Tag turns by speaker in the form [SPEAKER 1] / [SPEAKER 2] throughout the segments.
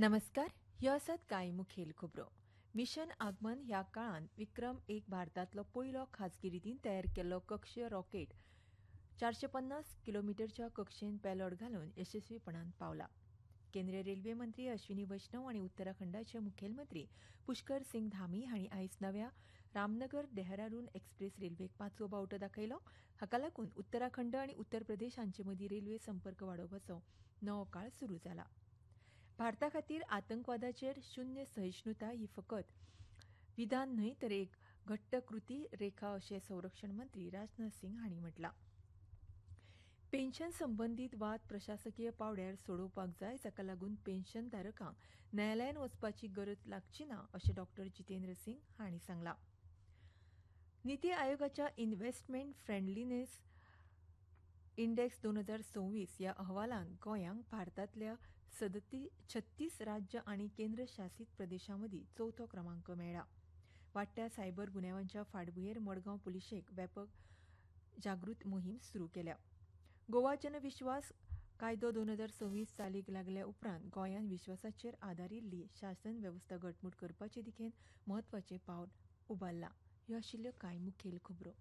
[SPEAKER 1] नमस्कार. ह्यो आसात कांय मुखेल खबरो. मिशन आगमन ह्या काळात विक्रम-1 भारतांतलो पयलो खाजगी रितीन तयार केल्लो कक्षीय रॉकेट 450 किलोमीटरच्या कक्षेत पेलोड घालून यशस्वीपणान पावला. केंद्रीय रेल्वे मंत्री अश्विनी वैष्णव आनी उत्तराखंडाचे मुखेलमंत्री पुष्कर सिंग धामी हांणी आयज नव्या रामनगर देहरादून एक्सप्रेस रेल्वेक 5वो बावटो दाखयलो. हाका लागून उत्तराखंड आनी उत्तर प्रदेश हांचे मदीं रेल्वे संपर्क वाडोवपाचो नवो काळ सुरू जाला. भारता खातीर आतंकवादाचेर शून्य सहिष्णुता ही फकत विधान न्हय तर एक घट्ट कृती रेखा अशें संरक्षण मंत्री राजनाथ सिंग हांणी म्हटलां. पेन्शन संबंदीत वाद प्रशासकीय पावड्यार सोडोवपाक जाय, जाका लागून पेन्शनधारकांक न्यायालयांत वचपाची गरज लागची ना अशें डॉ जितेंद्र सिंग हांणी सांगलां. नीती आयोगाच्या इन्व्हेस्टमेंट फ्रेंडलीनेस इंडेक्स 2026 ह्या अहवालांत गोंयांक भारतांतल्या 36 राज्य आनी केंद्र शासीत प्रदेशांमदीं चवथो क्रमांक मेळ्ळा. वाडट्या सायबर गुन्यांवांच्या फाटभुंयेर मडगांव पुलिशेक व्यापक जागृत मोहीम सुरू केल्या. गोवा जनविश्वास कायदो 2026 चालीक लागल्या उपरांत गोंयांत विश्वासाचेर आदारिल्ली शासन वेवस्था घटमूट करपाचे दिकेन म्हत्वाचें पावल उबारलां. ह्यो आशिल्ल्यो कांय मुखेल खबरो.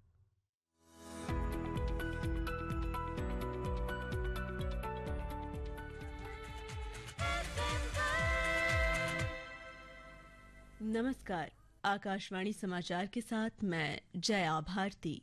[SPEAKER 2] नमस्कार. आकाशवाणी समाचार के साथ मैं जया भारती.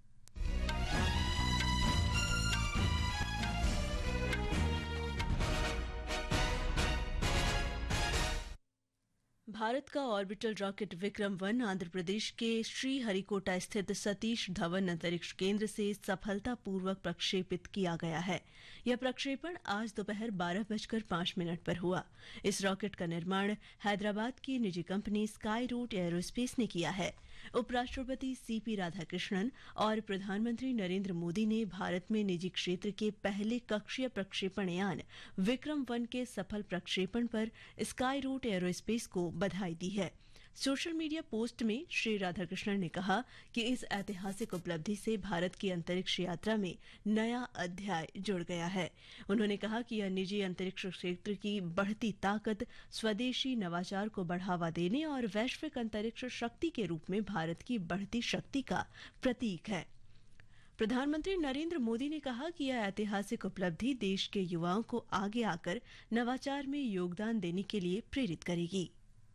[SPEAKER 2] भारत का ऑर्बिटल रॉकेट विक्रम-1 आंध्र प्रदेश के श्रीहरिकोटा स्थित सतीश धवन अंतरिक्ष केंद्र से सफलतापूर्वक प्रक्षेपित किया गया है. यह प्रक्षेपण आज दोपहर 12:05 पर हुआ. इस रॉकेट का निर्माण हैदराबाद की निजी कंपनी स्काई रूट एरोस्पेस ने किया है. उपराष्ट्रपति सीपी राधाकृष्णन और प्रधानमंत्री नरेंद्र मोदी ने भारत में निजी क्षेत्र के पहले कक्षीय प्रक्षेपण यान विक्रम-1 के सफल प्रक्षेपण पर स्काई रूट एरोस्पेस को बधाई दी है. सोशल मीडिया पोस्ट में श्री राधाकृष्णन ने कहा कि इस ऐतिहासिक उपलब्धि से भारत की अंतरिक्ष यात्रा में नया अध्याय जुड़ गया है. उन्होंने कहा कि यह निजी अंतरिक्ष क्षेत्र की बढ़ती ताकत, स्वदेशी नवाचार को बढ़ावा देने और वैश्विक अंतरिक्ष शक्ति के रूप में भारत की बढ़ती शक्ति का प्रतीक है. प्रधानमंत्री नरेंद्र मोदी ने कहा कि यह ऐतिहासिक उपलब्धि देश के युवाओं को आगे आकर नवाचार में योगदान देने के लिए प्रेरित करेगी.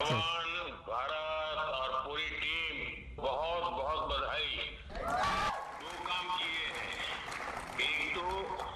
[SPEAKER 3] भारत और पूरी टीम बहुत बहुत बधाई. 2 काम किए हैं. एक तो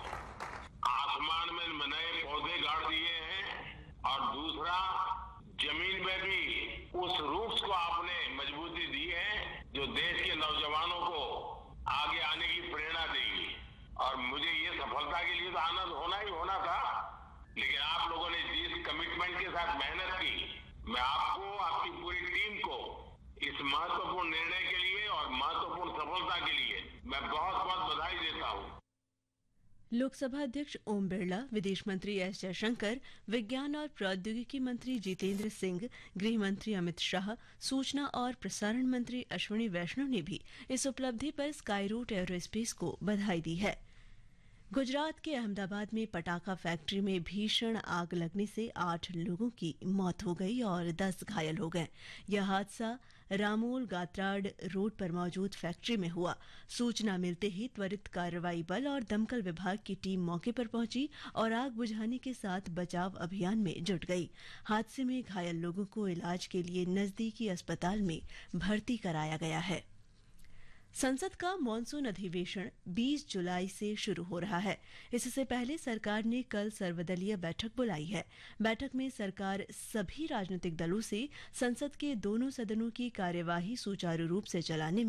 [SPEAKER 3] आसमान में नए पौधे गाड़ दिए हैं और दूसरा जमीन में भी उस रूट्स को आपने मजबूती दी है जो देश के नौजवानों को आगे आने की प्रेरणा देगी. और मुझे ये सफलता के लिए तो आनंद होना ही होना था, लेकिन आप लोगों ने जिस कमिटमेंट के साथ मेहनत की, मैं आपको, आपकी पूरी टीम को इस महत्वपूर्ण निर्णय के लिए और महत्वपूर्ण सफलता के लिए मैं बहुत बहुत बधाई देता हूं.
[SPEAKER 2] लोकसभा अध्यक्ष ओम बिरला, विदेश मंत्री एस जयशंकर, विज्ञान और प्रौद्योगिकी मंत्री जितेंद्र सिंह, गृह मंत्री अमित शाह, सूचना और प्रसारण मंत्री अश्विनी वैष्णव ने भी इस उपलब्धि पर स्काई रूट एरोस्पेस को बधाई दी है. गुजरात के अहमदाबाद में पटाखा फैक्ट्री में भीषण आग लगने से 8 लोगों की मौत हो गई और 10 घायल हो गए. यह हादसा रामोल गात्राड रोड पर मौजूद फैक्ट्री में हुआ. सूचना मिलते ही त्वरित कार्रवाई बल और दमकल विभाग की टीम मौके पर पहुंची और आग बुझाने के साथ बचाव अभियान में जुट गई. हादसे में घायल लोगों को इलाज के लिए नजदीकी अस्पताल में भर्ती कराया गया है. संसद का मानसून अधिवेशन 20 जुलाई से शुरू हो रहा है. इससे पहले सरकार ने कल सर्वदलीय बैठक बुलाई है. बैठक में सरकार सभी राजनीतिक दलों से संसद के दोनों सदनों की कार्यवाही सुचारू रूप से चलाने